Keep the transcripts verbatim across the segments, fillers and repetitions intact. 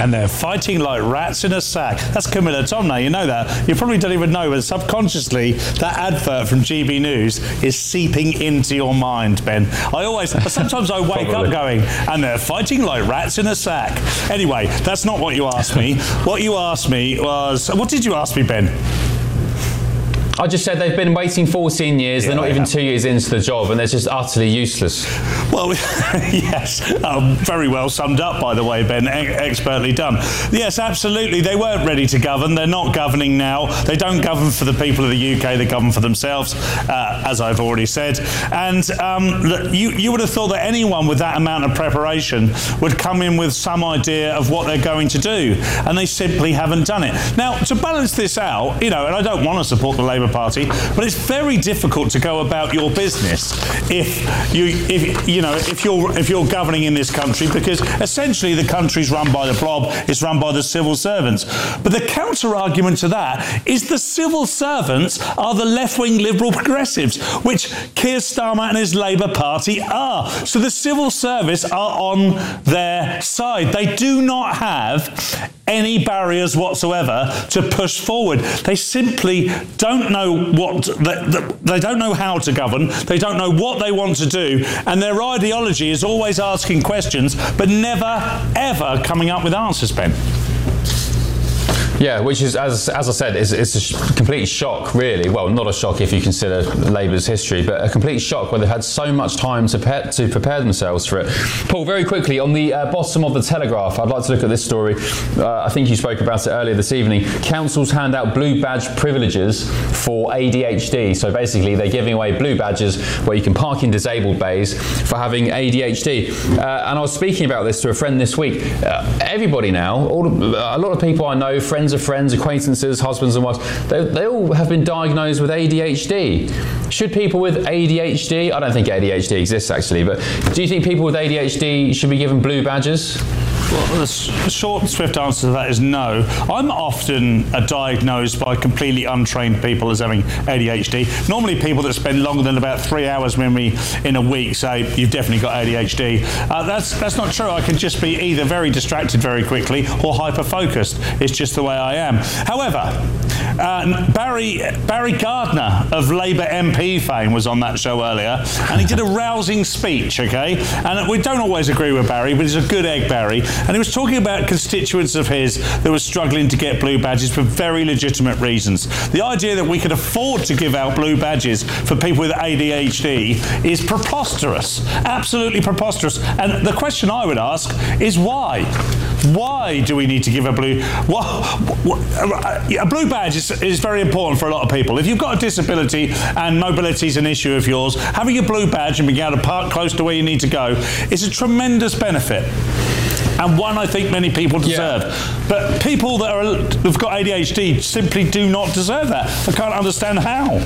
And they're fighting like rats in a sack. That's Camilla Tom now, you know that. You probably don't even know, but subconsciously that advert from G B News is seeping into your mind, Ben. I always, sometimes I wake up going, and they're fighting like rats in a sack. Anyway, that's not what you asked me. What you asked me was, what did you ask me, Ben? I just said they've been waiting fourteen years, yeah, they're not even have. two years into the job, and they're just utterly useless. Well, yes, um, very well summed up, by the way, Ben, e- expertly done. Yes, absolutely, they weren't ready to govern, they're not governing now, they don't govern for the people of the U K, they govern for themselves, uh, as I've already said, and um, you, you would have thought that anyone with that amount of preparation would come in with some idea of what they're going to do, and they simply haven't done it. Now, to balance this out, you know, and I don't want to support the Labour Party, but it's very difficult to go about your business if you, if you know, if you're if you're governing in this country, because essentially the country's run by the blob, it's run by the civil servants. But the counter argument to that is the civil servants are the left-wing liberal progressives, which Keir Starmer and his Labour Party are. So the civil service are on their side. They do not have any barriers whatsoever to push forward. They simply don't know what, they, they don't know how to govern, they don't know what they want to do, and their ideology is always asking questions, but never, ever coming up with answers, Ben. Yeah, which is, as as I said, is it's a sh- complete shock, really. Well, not a shock if you consider Labour's history, but a complete shock where they've had so much time to pe- to prepare themselves for it. Paul, very quickly, on the uh, bottom of the Telegraph, I'd like to look at this story. Uh, I think you spoke about it earlier this evening. Councils hand out blue badge privileges for A D H D. So basically, they're giving away blue badges where you can park in disabled bays for having A D H D. Uh, and I was speaking about this to a friend this week. Uh, everybody now, all, a lot of people I know, friends of friends, acquaintances, husbands and wives, they, they all have been diagnosed with A D H D. Should people with A D H D, I don't think A D H D exists actually, but do you think people with A D H D should be given blue badges? Well, the short and swift answer to that is no. I'm often uh, diagnosed by completely untrained people as having A D H D. Normally people that spend longer than about three hours with me in a week say, you've definitely got A D H D. Uh, that's that's not true. I can just be either very distracted very quickly or hyper-focused. It's just the way I am. However, uh, Barry, Barry Gardner of Labour M P fame was on that show earlier, and he did a rousing speech, okay? And we don't always agree with Barry, but he's a good egg, Barry. And he was talking about constituents of his that were struggling to get blue badges for very legitimate reasons. The idea that we could afford to give out blue badges for people with A D H D is preposterous, absolutely preposterous. And the question I would ask is why? Why do we need to give a blue... What, what, a blue badge is, is very important for a lot of people. If you've got a disability and mobility is an issue of yours, having a blue badge and being able to park close to where you need to go is a tremendous benefit. And one I think many people deserve. Yeah. But people that are, who've got A D H D simply do not deserve that. I can't understand how.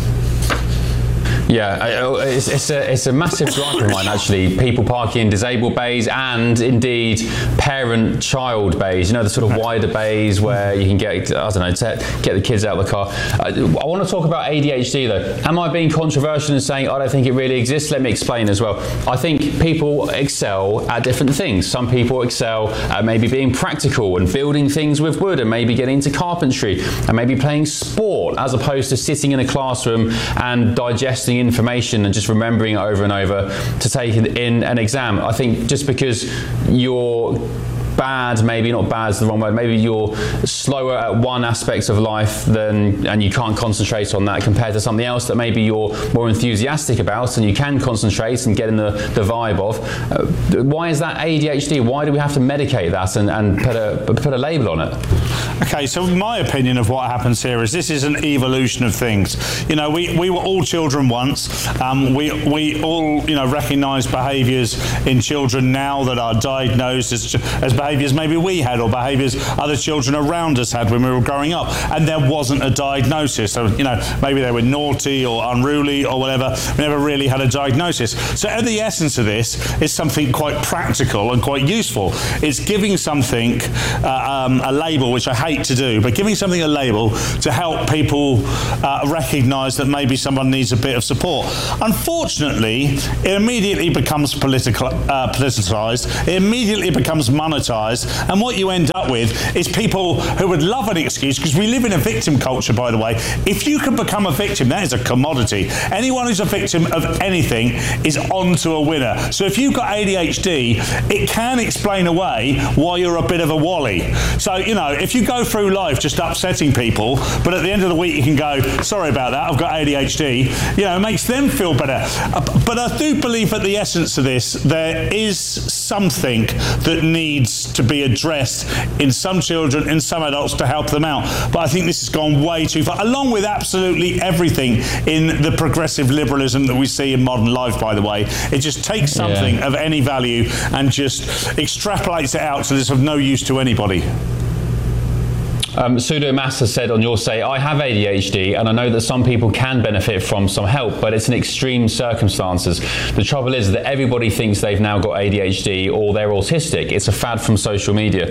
Yeah, it's, it's, a, it's a massive gripe of mine, actually. People parking in disabled bays and, indeed, parent-child bays. You know, the sort of wider bays where you can get, I don't know, to get the kids out of the car. Uh, I want to talk about A D H D, though. Am I being controversial in saying I don't think it really exists? Let me explain as well. I think people excel at different things. Some people excel at maybe being practical and building things with wood and maybe getting into carpentry and maybe playing sport as opposed to sitting in a classroom and digesting information and just remembering it over and over to take in an exam. I think just because you're bad, maybe not bad is the wrong word, maybe you're slower at one aspect of life than, and you can't concentrate on that compared to something else that maybe you're more enthusiastic about and you can concentrate and get in the, the vibe of. Uh, why is that A D H D? Why do we have to medicate that and, and put a put a label on it? Okay, so my opinion of what happens here is this is an evolution of things. You know, we, we were all children once. Um, we we all, you know, recognise behaviours in children now that are diagnosed as, as behaviours maybe we had or behaviours other children around us had when we were growing up. And there wasn't a diagnosis. So, you know, maybe they were naughty or unruly or whatever. We never really had a diagnosis. So at the essence of this is something quite practical and quite useful. It's giving something uh, um, a label, which I hate to do, but giving something a label to help people uh, recognise that maybe someone needs a bit of support. Unfortunately, it immediately becomes political, uh, politicised. It immediately becomes monetised. stigmatised, and what you end up with is people who would love an excuse, because we live in a victim culture, by the way. If you can become a victim, that is a commodity. Anyone who's a victim of anything is on to a winner. So if you've got A D H D, it can explain away why you're a bit of a wally. So, you know, if you go through life just upsetting people, but at the end of the week you can go, sorry about that, I've got A D H D, you know, it makes them feel better. But I do believe at the essence of this, there is something that needs to be addressed in some children, in some adults, to help them out. But I think this has gone way too far, along with absolutely everything in the progressive liberalism that we see in modern life, by the way. It just takes something yeah. of any value and just extrapolates it out so it's of no use to anybody. Um, Sudo Mass has said on your say, I have A D H D and I know that some people can benefit from some help, but it's in extreme circumstances. The trouble is that everybody thinks they've now got A D H D or they're autistic. It's a fad from social media.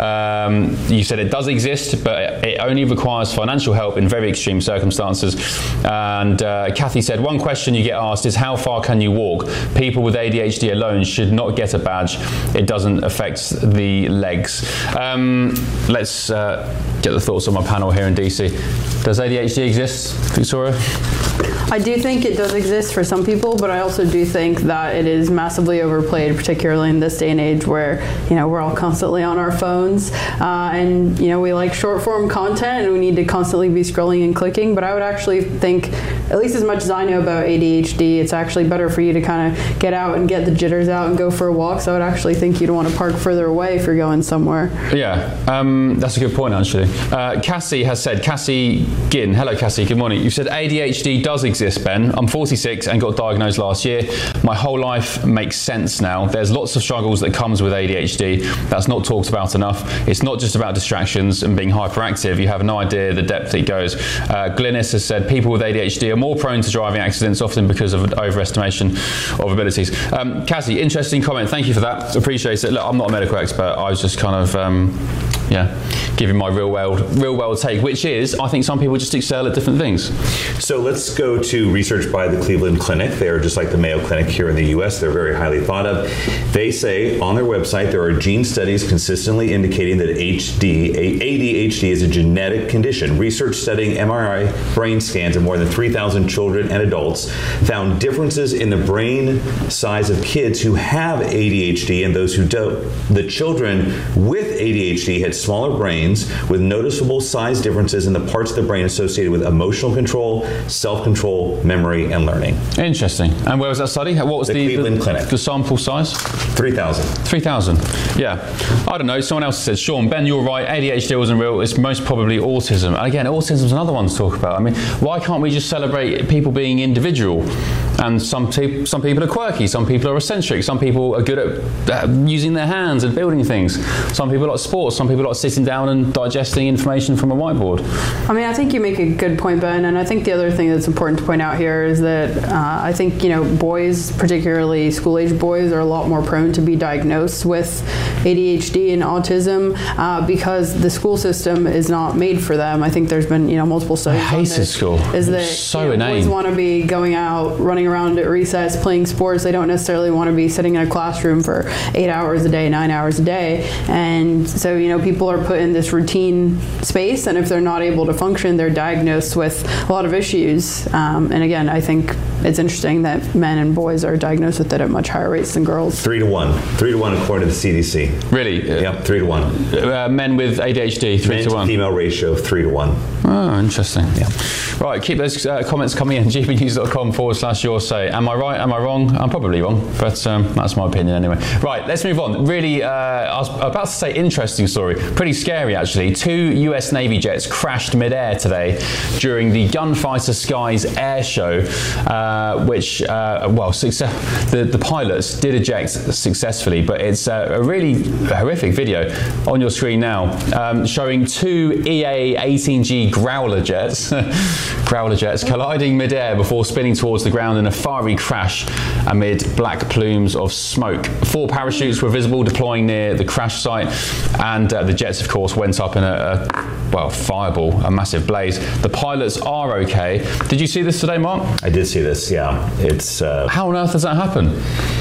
Um, you said it does exist, but it only requires financial help in very extreme circumstances. And uh, Kathy said, one question you get asked is how far can you walk? People with A D H D alone should not get a badge. It doesn't affect the legs. Um, let's uh, get the thoughts of my panel here in D C. Does A D H D exist, Victoria? I do think it does exist for some people, but I also do think that it is massively overplayed, particularly in this day and age where, you know, we're all constantly on our phones uh, and, you know, we like short form content and we need to constantly be scrolling and clicking. But I would actually think, at least as much as I know about A D H D, it's actually better for you to kind of get out and get the jitters out and go for a walk. So I would actually think you'd want to park further away if you're going somewhere. Yeah, um, that's a good point, actually. Uh, Cassie has said, Cassie Ginn, hello Cassie, good morning. You said A D H D does exist, Ben. I'm forty-six and got diagnosed last year. My whole life makes sense now. There's lots of struggles that comes with A D H D. That's not talked about enough. It's not just about distractions and being hyperactive. You have no idea the depth it goes. Uh, Glynis has said people with A D H D are more prone to driving accidents, often because of overestimation of abilities. Um, Cassie, interesting comment. Thank you for that. Appreciate it. Look, I'm not a medical expert. I was just kind of, um, yeah, giving my real world, real world take, which is, I think some people just excel at different things. So let's go to research by the Cleveland Clinic. They are just like the Mayo Clinic here in the U S. They're very highly thought of. They say on their website there are gene studies consistently indicating that H D, A D H D is a genetic condition. Research studying M R I brain scans of more than three thousand children and adults found differences in the brain size of kids who have A D H D and those who don't. The children with A D H D had smaller brains with noticeable size differences in the parts of the brain associated with emotional control, self-control, memory, and learning. Interesting. And where was that study? What was the, the Cleveland the, Clinic? The sample size? three thousand. three thousand. Yeah. I don't know. Someone else said, Sean, Ben, you're right. A D H D wasn't real. It's most probably autism. And again, autism's another one to talk about. I mean, why can't we just celebrate people being individual? And some, te- some people are quirky. Some people are eccentric. Some people are good at uh, using their hands and building things. Some people like sports. Some people like sitting down and digesting information from a whiteboard. I mean, I think you make a good point, Ben. And I think the other thing that's important to point out here is that uh, I think, you know, boys, particularly school-age boys, are a lot more prone to be diagnosed with A D H D and autism uh, because the school system is not made for them. I think there's been, you know, multiple studies I hate on this. school. Is that so you know, boys want to be going out, running around at recess, playing sports. They don't necessarily want to be sitting in a classroom for eight hours a day, nine hours a day. And so, you know, people are put in this routine space, and if they're not able to function, they're diagnosed with a lot of issues. Um, and again, I think it's interesting that men and boys are diagnosed with it at much higher rates than girls. Three to one. Three to one according to the C D C. Really? Yep, three to one. Uh, men with A D H D, three Men to one. female ratio, three to one. Oh, interesting. Yeah. Right, keep those uh, comments coming in. gbnews.com forward slash your say. Am I right? Am I wrong? I'm probably wrong, but um, that's my opinion anyway. Right, let's move on. Really, uh, I was about to say interesting story. Pretty scary, actually. Two U S Navy jets crashed mid-air today during the Gunfighter Skies air show, uh, which, uh, well, success- the, the pilots did eject successfully, but it's uh, a really horrific video on your screen now, um, showing two E A eighteen G Growler jets, Growler jets colliding mid-air before spinning towards the ground in a fiery crash amid black plumes of smoke. Four parachutes were visible deploying near the crash site, and uh, the jets, of course, went up in a, a well, fireball, a massive blaze. The pilots are okay. Did you see this today, Mark? I did see this, yeah. It's uh, How on earth does that happen?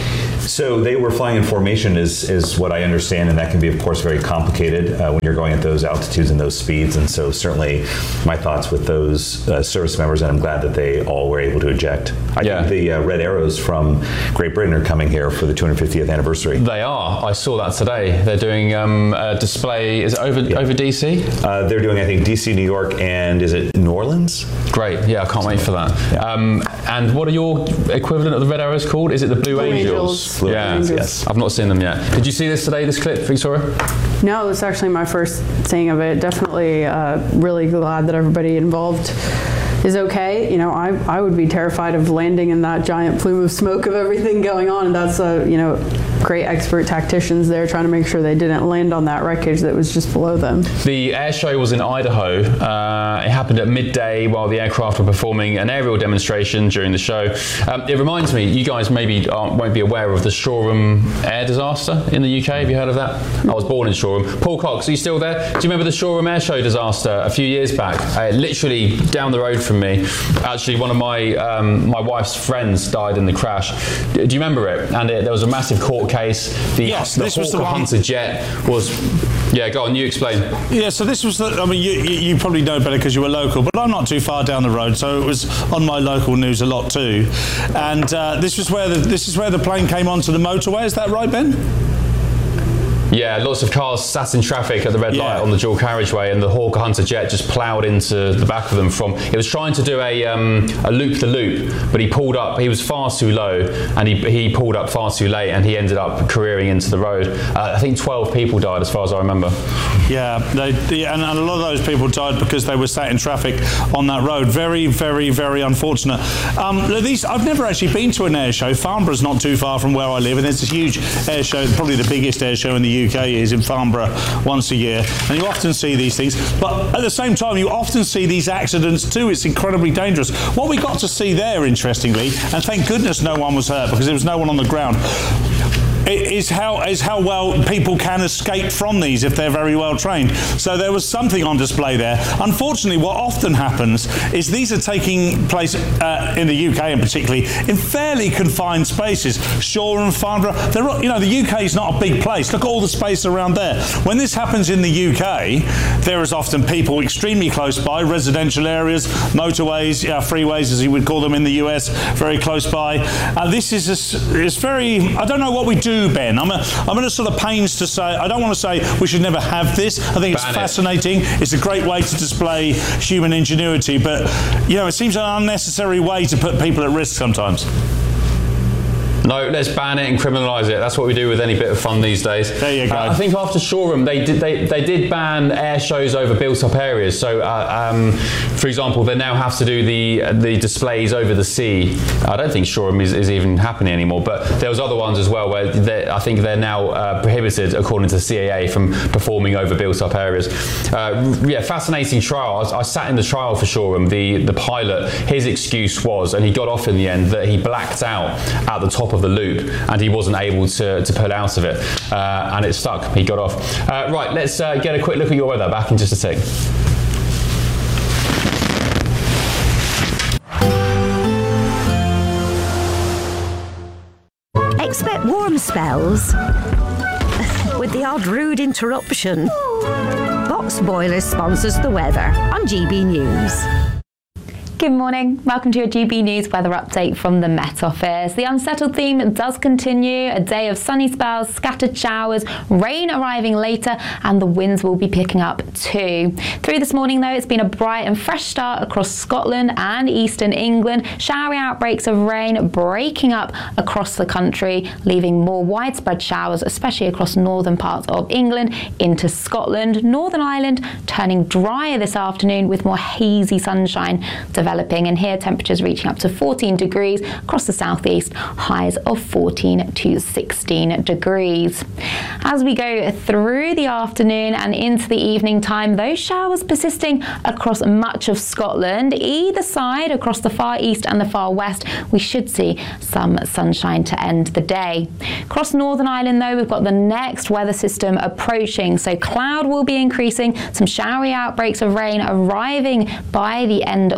So they were flying in formation is, is what I understand, and that can be, of course, very complicated uh, when you're going at those altitudes and those speeds. And so certainly my thoughts with those uh, service members, and I'm glad that they all were able to eject. I Yeah. think the uh, Red Arrows from Great Britain are coming here for the two hundred fiftieth anniversary. They are. I saw that today. They're doing um, a display. Is it over Yeah. over D C? Uh, they're doing, I think, D C, New York, and is it New Orleans? Great. Yeah, I can't wait for that. Yeah. Um, and what are your equivalent of the Red Arrows called? Is it the Blue, Blue Angels? Angels. Blue Yeah. Angels, yes. I've not seen them yet. Did you see this today? This clip, Victoria? No, it's actually my first seeing of it. Definitely uh, really glad that everybody involved is okay. You know, I, I would be terrified of landing in that giant plume of smoke of everything going on. And that's, uh, you know, great expert tacticians there trying to make sure they didn't land on that wreckage that was just below them. The air show was in Idaho. Uh, it happened at midday while the aircraft were performing an aerial demonstration during the show. Um, it reminds me, you guys maybe aren't, won't be aware of the Shoreham air disaster in the U K. Have you heard of that? I was born in Shoreham. Paul Cox, are you still there? Do you remember the Shoreham air show disaster a few years back? Uh, literally down the road from me. Actually, one of my um, my wife's friends died in the crash. Do you remember it? And it, there was a massive court case. The, Yes, the this was the Hawker one- Hunter jet was... Yeah, go on, you explain. Yeah, so this was the, I mean, you, you you probably know better because you were local, but I'm not too far down the road, so it was on my local news a lot too. And uh, this was where the, this is where the plane came onto the motorway, is that right, Ben? Yeah, lots of cars sat in traffic at the red Yeah. light on the dual carriageway, and the Hawker Hunter jet just ploughed into the back of them. From it was trying to do a um, a loop the loop, but he pulled up. He was far too low, and he he pulled up far too late, and he ended up careering into the road. Uh, I think twelve people died, as far as I remember. Yeah, they, they, and a lot of those people died because they were sat in traffic on that road. Very, very, very unfortunate. Um, these, I've never actually been to an air show. Farnborough's not too far from where I live, and there's a huge air show, probably the biggest air show in the U K is in Farnborough once a year, and you often see these things. But at the same time, you often see these accidents too. It's incredibly dangerous. What we got to see there, interestingly, and thank goodness no one was hurt because there was no one on the ground, is how is how well people can escape from these if they're very well trained. So there was something on display there. Unfortunately, what often happens is these are taking place uh, in the U K, and particularly in fairly confined spaces. Shoreham, Farnborough. They're, you know, the U K is not a big place. Look at all the space around there. When this happens in the U K, there is often people extremely close by, residential areas, motorways, uh, freeways, as you would call them in the U S, very close by. Uh, this is a, it's very. I don't know what we do. Ben, I'm a, I'm in a sort of pains to say, I don't want to say we should never have this. I think it's Ban it. fascinating. It's a great way to display human ingenuity, but, you know, it seems an unnecessary way to put people at risk sometimes. No, let's ban it and criminalise it. That's what we do with any bit of fun these days. There you go. Uh, I think after Shoreham, they did they, they did ban air shows over built-up areas. So, uh, um, for example, they now have to do the the displays over the sea. I don't think Shoreham is, is even happening anymore. But there was other ones as well where I think they're now uh, prohibited, according to the C A A, from performing over built-up areas. Uh, yeah, fascinating trial. I, was, I sat in the trial for Shoreham. The the pilot, his excuse was, and he got off in the end, that he blacked out at the top of the loop and he wasn't able to, to pull out of it, uh, and it stuck. He got off. Uh, right, let's uh, get a quick look at your weather. Back in just a sec. Expect warm spells with the odd rude interruption. Box Boilers sponsors the weather on G B News. Good morning. Welcome to your G B News weather update from the Met Office. The unsettled theme does continue. A day of sunny spells, scattered showers, rain arriving later, and the winds will be picking up too. Through this morning, though, it's been a bright and fresh start across Scotland and eastern England. Showery outbreaks of rain breaking up across the country, leaving more widespread showers, especially across northern parts of England into Scotland. Northern Ireland turning drier this afternoon with more hazy sunshine developing, and here temperatures reaching up to fourteen degrees across the southeast, highs of fourteen to sixteen degrees. As we go through the afternoon and into the evening time, those showers persisting across much of Scotland. Either side, across the far east and the far west, we should see some sunshine to end the day. Across Northern Ireland, though, we've got the next weather system approaching, so cloud will be increasing, some showery outbreaks of rain arriving by the end of the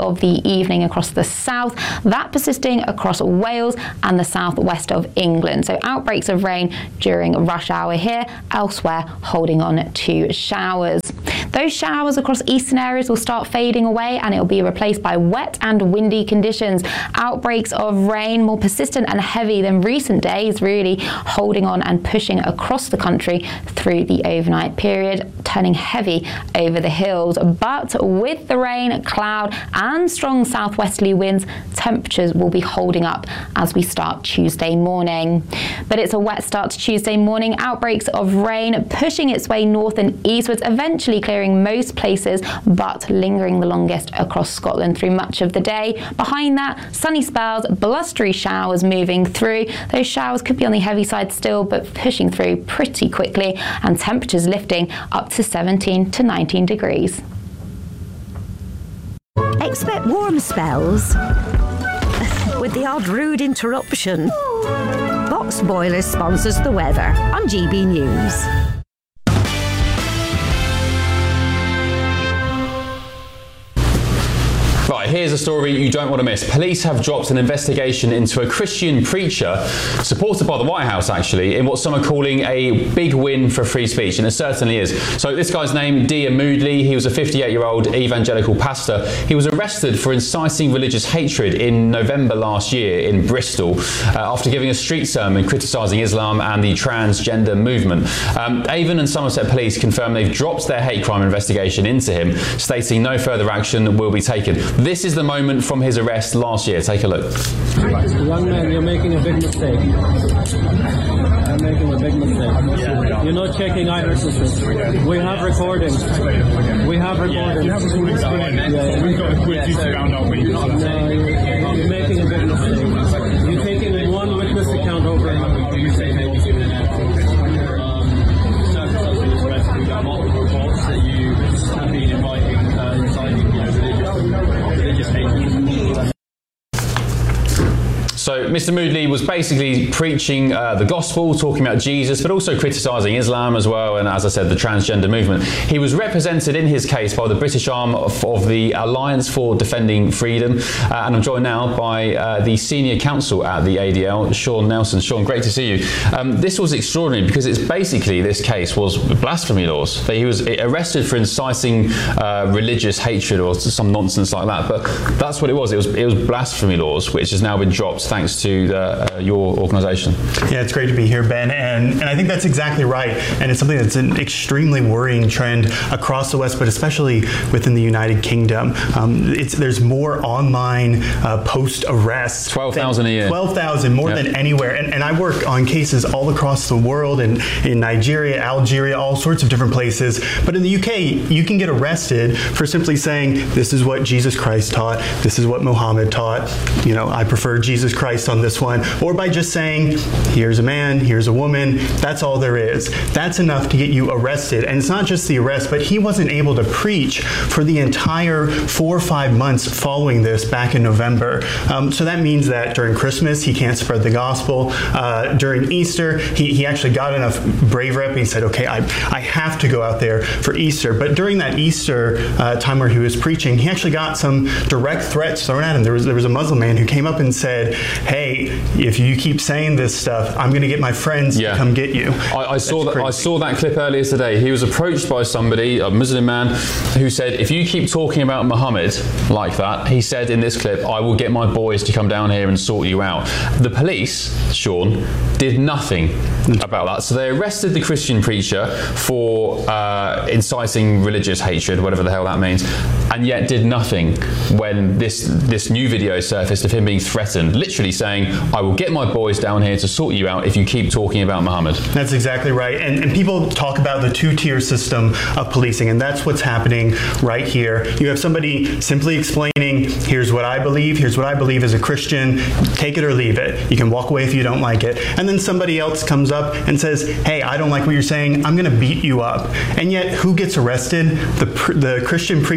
evening across the south, that persisting across Wales and the southwest of England. So outbreaks of rain during rush hour here, elsewhere holding on to showers. Those showers across eastern areas will start fading away and it will be replaced by wet and windy conditions. Outbreaks of rain more persistent and heavy than recent days, really holding on and pushing across the country through the overnight period, turning heavy over the hills. But with the rain, cloud and strong southwesterly winds, temperatures will be holding up as we start Tuesday morning. But it's a wet start to Tuesday morning. Outbreaks of rain pushing its way north and eastwards, eventually clearing most places, but lingering the longest across Scotland through much of the day. Behind that, sunny spells, blustery showers moving through. Those showers could be on the heavy side still, but pushing through pretty quickly, and temperatures lifting up to seventeen to nineteen degrees. Expect warm spells with the odd rude interruption. Box Boilers sponsors the weather on G B News. Right, here's a story you don't want to miss. Police have dropped an investigation into a Christian preacher, supported by the White House actually, in what some are calling a big win for free speech, and it certainly is. So this guy's name, Dia Moodley, he was a fifty-eight-year-old evangelical pastor. He was arrested for inciting religious hatred in November last year in Bristol uh, after giving a street sermon criticising Islam and the transgender movement. Um, Avon and Somerset Police confirmed they've dropped their hate crime investigation into him, stating no further action will be taken. This is the moment from his arrest last year. Take a look. Young man, you're making a big mistake. I'm making a big mistake. You're not checking eyewitnesses. We have recordings. We have recordings. Yeah, we've got a quick round up. No, you're making a big mistake. You're taking one witness account over another. You say maybe given an We've got multiple reports that you have been inviting, uh, inciting, you know, religious, religious hate. So Mister Moodley was basically preaching uh, the gospel, talking about Jesus, but also criticising Islam as well, and as I said, the transgender movement. He was represented in his case by the British arm of, of the Alliance for Defending Freedom, uh, and I'm joined now by uh, the senior counsel at the A D L, Sean Nelson. Sean, great to see you. Um, this was extraordinary because it's basically, this case was blasphemy laws. That he was arrested for inciting uh, religious hatred or some nonsense like that, but that's what it was. It was, it was blasphemy laws, which has now been dropped thanks to the, uh, your organisation. Yeah, it's great to be here, Ben, and, and I think that's exactly right, and it's something that's an extremely worrying trend across the West, but especially within the United Kingdom. Um, it's, there's more online uh, post-arrests. twelve thousand a year. twelve thousand, more yep. than anywhere, and, and I work on cases all across the world, in, in Nigeria, Algeria, all sorts of different places, but in the U K, you can get arrested for simply saying, this is what Jesus Christ taught, this is what Muhammad taught, you know, I prefer Jesus Christ on this one, or by just saying, here's a man, here's a woman, that's all there is. That's enough to get you arrested. And it's not just the arrest, but he wasn't able to preach for the entire four or five months following this back in November. Um, so that means that during Christmas, he can't spread the gospel. Uh, during Easter, he, he actually got enough brave rep. He said, okay, I, I have to go out there for Easter. But during that Easter uh, time where he was preaching, he actually got some direct threats thrown at him. There was, there was a Muslim man who came up and said, hey, if you keep saying this stuff, I'm going to get my friends yeah. to come get you. I, I saw that. Crazy. I saw that clip earlier today. He was approached by somebody, a Muslim man, who said, if you keep talking about Muhammad like that, he said in this clip, I will get my boys to come down here and sort you out. The police, Sean, did nothing about that. So they arrested the Christian preacher for uh, inciting religious hatred, whatever the hell that means, and yet did nothing when this this new video surfaced of him being threatened, literally saying, I will get my boys down here to sort you out if you keep talking about Muhammad. That's exactly right. And, and people talk about the two-tier system of policing, and that's what's happening right here. You have somebody simply explaining, here's what I believe, here's what I believe as a Christian, take it or leave it. You can walk away if you don't like it. And then somebody else comes up and says, hey, I don't like what you're saying, I'm going to beat you up. And yet, who gets arrested? The, the Christian preacher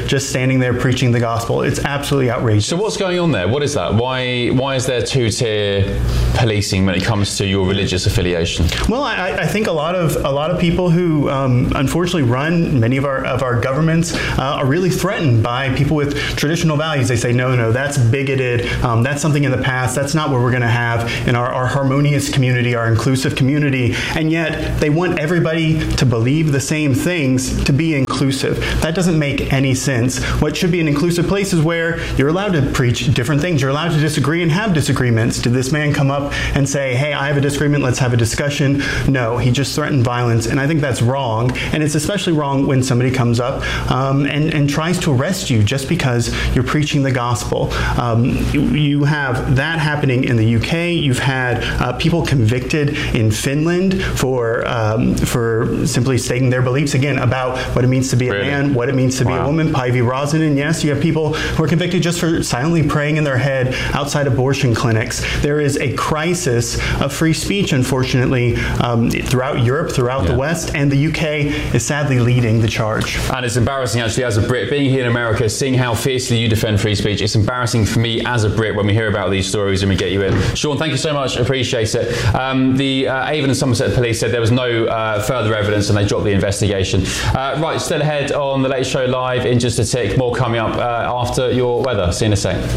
just standing there preaching the gospel. It's absolutely outrageous. So what's going on there? What is that? Why why is there two-tier policing when it comes to your religious affiliation? Well, I, I think a lot of a lot of people who um, unfortunately run many of our of our governments uh, are really threatened by people with traditional values. They say, no, no, that's bigoted. Um, that's something in the past. That's not what we're going to have in our, our harmonious community, our inclusive community. And yet they want everybody to believe the same things to be inclusive. That doesn't make any sense. What should be an inclusive place is where you're allowed to preach different things. You're allowed to disagree and have disagreements. Did this man come up and say, hey, I have a disagreement, let's have a discussion? No, he just threatened violence, and I think that's wrong. And it's especially wrong when somebody comes up um, and, and tries to arrest you just because you're preaching the gospel. Um, you, you have that happening in the U K. You've had uh, people convicted in Finland for um, for simply stating their beliefs, again, about what it means to be Really? a man, what it means to Wow. be a woman. Päivi Räsänen, yes, you have people who are convicted just for silently praying in their head outside abortion clinics. There is a crisis of free speech, unfortunately, um, throughout Europe, throughout Yeah. the West, and the U K is sadly leading the charge. And it's embarrassing, actually, as a Brit, being here in America, seeing how fiercely you defend free speech. It's embarrassing for me as a Brit when we hear about these stories and we get you in. Sean, thank you so much. Appreciate it. Um, the uh, Avon and Somerset police said there was no uh, further evidence and they dropped the investigation. Uh, right, still ahead on the Late Show Live in just a tick. More coming up uh, after your weather. See you in a sec.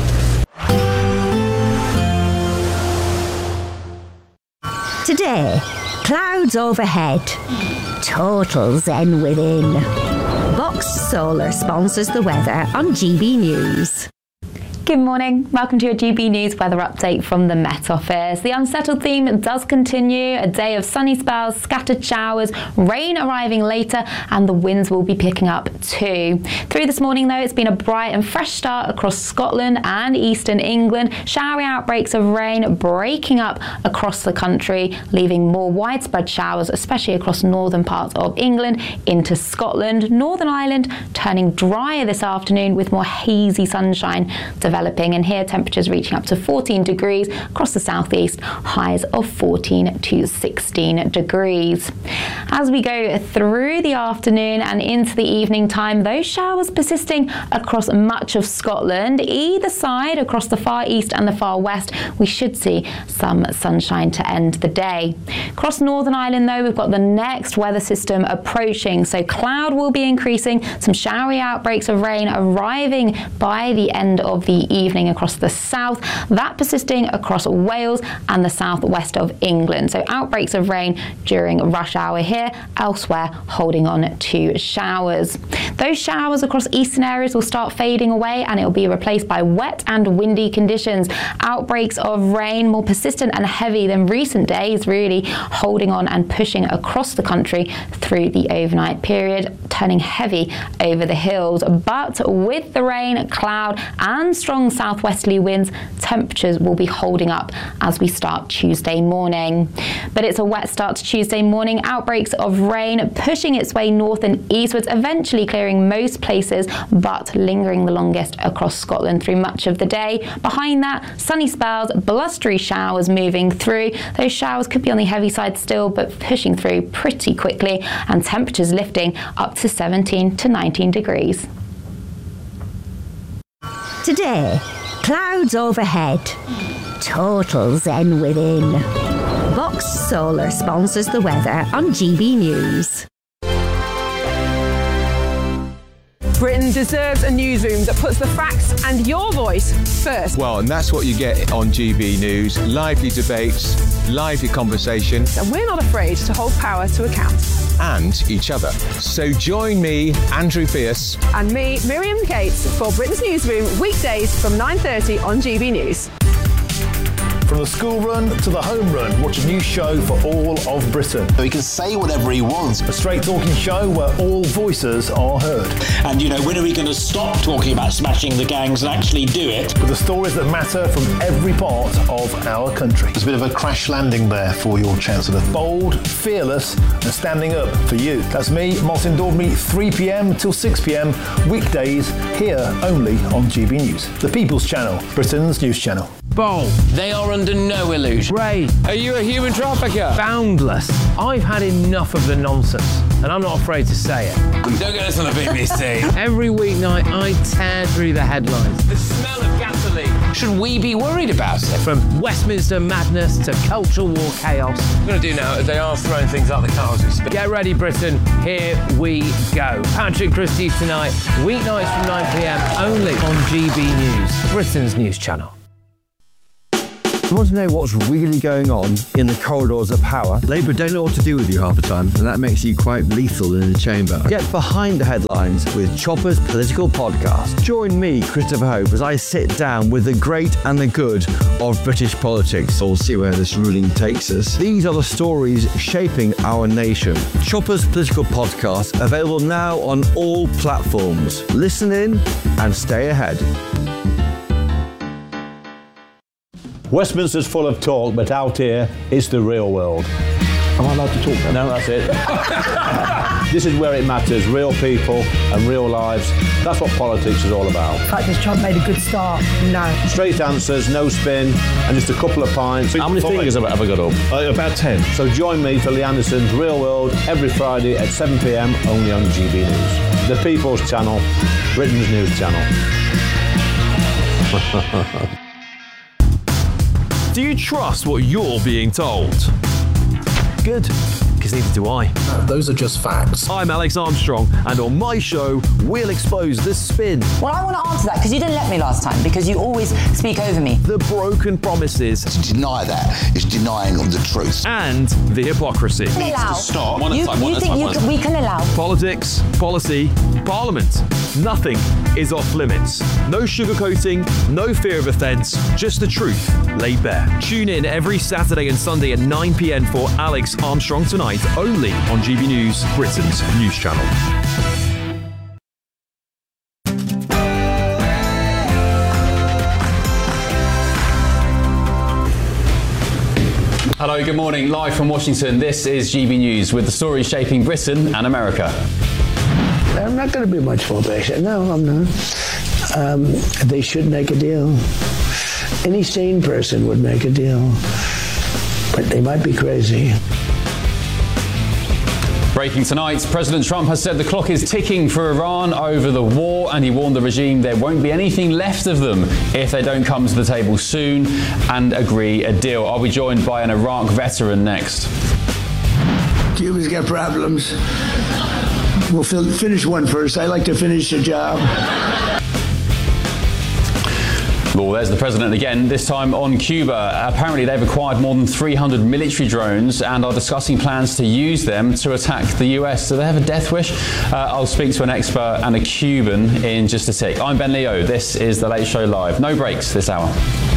Today, clouds overhead, total zen within. Box Solar sponsors the weather on G B News. Good morning. Welcome to your G B News weather update from the Met Office. The unsettled theme does continue. A day of sunny spells, scattered showers, rain arriving later, and the winds will be picking up too. Through this morning, though, it's been a bright and fresh start across Scotland and eastern England. Showery outbreaks of rain breaking up across the country, leaving more widespread showers, especially across northern parts of England into Scotland. Northern Ireland turning drier this afternoon with more hazy sunshine developing. Developing, and here temperatures reaching up to fourteen degrees across the southeast, highs of fourteen to sixteen degrees. As we go through the afternoon and into the evening time, those showers persisting across much of Scotland. Either side, across the far east and the far west, we should see some sunshine to end the day. Across Northern Ireland, though, we've got the next weather system approaching, so cloud will be increasing, some showery outbreaks of rain arriving by the end of the evening across the south, that persisting across Wales and the southwest of England. So outbreaks of rain during rush hour here, elsewhere holding on to showers. Those showers across eastern areas will start fading away and it will be replaced by wet and windy conditions. Outbreaks of rain more persistent and heavy than recent days, really holding on and pushing across the country through the overnight period, turning heavy over the hills. But with the rain, cloud and strong southwesterly winds, temperatures will be holding up as we start Tuesday morning. But it's a wet start to Tuesday morning. Outbreaks of rain pushing its way north and eastwards, eventually clearing most places, but lingering the longest across Scotland through much of the day. Behind that, sunny spells, blustery showers moving through. Those showers could be on the heavy side still, but pushing through pretty quickly, and temperatures lifting up to seventeen to nineteen degrees. Today, clouds overhead, total zen within. Box Solar sponsors the weather on G B News. Britain deserves a newsroom that puts the facts and your voice first. Well, and that's what you get on G B News. Lively debates, lively conversation. And we're not afraid to hold power to account. And each other. So join me, Andrew Pierce. And me, Miriam Cates, for Britain's Newsroom, weekdays from nine thirty on G B News. From the school run to the home run, watch a new show for all of Britain. So he can say whatever he wants. A straight talking show where all voices are heard. And, you know, when are we going to stop talking about smashing the gangs and actually do it? With the stories that matter from every part of our country. There's a bit of a crash landing there for your Chancellor. Bold, fearless, and standing up for you. That's me, Martin Daubney, three p.m. till six p.m. weekdays, here only on G B News. The People's Channel, Britain's news channel. bowl. They are under no illusion. Ray. Are you a human trafficker? Boundless. I've had enough of the nonsense, and I'm not afraid to say it. Don't get this on the B B C. Every weeknight, I tear through the headlines. The smell of gasoline. Should we be worried about it? From Westminster madness to cultural war chaos. What I'm going to do now is they are throwing things out the car as we speak. Get ready, Britain. Here we go. Patrick Christie's tonight, weeknights from nine p m, only on G B News, Britain's news channel. You want to know what's really going on in the corridors of power? Labour don't know what to do with you half the time, and that makes you quite lethal in the chamber. Get behind the headlines with Chopper's Political Podcast. Join me, Christopher Hope, as I sit down with the great and the good of British politics. We'll see where this ruling takes us. These are the stories shaping our nation. Chopper's Political Podcast, available now on all platforms. Listen in and stay ahead. Westminster's full of talk, but out here, it's the real world. Am I allowed to talk now? No, that's it. This is where it matters, real people and real lives. That's what politics is all about. In fact, has Trump made a good start? No. Straight answers, no spin, and just a couple of pints. How many fingers have I ever got up? Uh, about ten. So join me for Lee Anderson's Real World every Friday at seven p m only on G B News. The People's Channel, Britain's news channel. Do you trust what you're being told? Good, because neither do I. No, those are just facts. I'm Alex Armstrong, and on my show, we'll expose the spin. Well, I want to answer that, because you didn't let me last time, because you always speak over me. The broken promises. To deny that is denying the truth. And the hypocrisy. We can allow. Stop. You, you think you can, we can allow. Politics, policy, parliament. Nothing is off limits. No sugarcoating, no fear of offence, just the truth laid bare. Tune in every Saturday and Sunday at nine p m for Alex Armstrong Tonight, only on G B News, Britain's news channel. Hello, good morning. Live from Washington, this is G B News with the stories shaping Britain and America. I'm not going to be much more patient. No, I'm not. Um, they should make a deal. Any sane person would make a deal. But they might be crazy. Breaking tonight, President Trump has said the clock is ticking for Iran over the war, and he warned the regime there won't be anything left of them if they don't come to the table soon and agree a deal. I'll be joined by an Iraq veteran next. Cuba's got problems. We'll finish one first. I like to finish the job. Well, there's the president again, this time on Cuba. Apparently they've acquired more than three hundred military drones and are discussing plans to use them to attack the U S. Do they have a death wish? Uh, I'll speak to an expert and a Cuban in just a sec. I'm Ben Leo. This is The Late Show Live. No breaks this hour.